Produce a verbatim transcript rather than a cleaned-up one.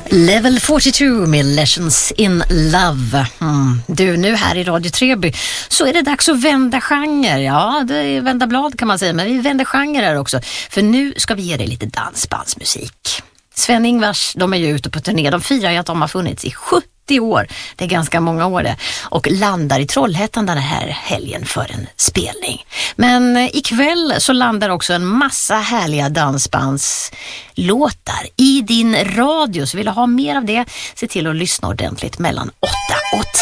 Level fyrtiotvå med Lessons in Love. Mm. Du, nu här i Radio Treby så är det dags att vända genre. Ja, det är vända blad kan man säga, men vi vänder genre här också. För nu ska vi ge dig lite dansbandsmusik. Sven-Ingvars, de är ju ute på turné. De firar ju att de har funnits i sjuttio år. Det är ganska många år det. Och landar i Trollhättan den här helgen för en spelning. Men ikväll så landar också en massa härliga dansbandslåtar i din radio. Så vill du ha mer av det, se till att lyssna ordentligt mellan åtta och tio.